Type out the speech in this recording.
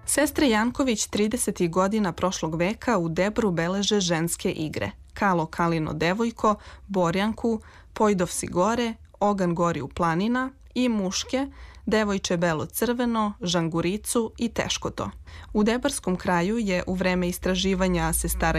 Sestre Janković 30. godina prošlog veka u Debru beleže ženske igre. Kalo Kalino devojko, Borjanku, Pojdov si gore, Ogan gori u planina i muške, Devojče belo-crveno, Žanguricu i Teškoto. U Debarskom kraju je u vreme istraživanja sestara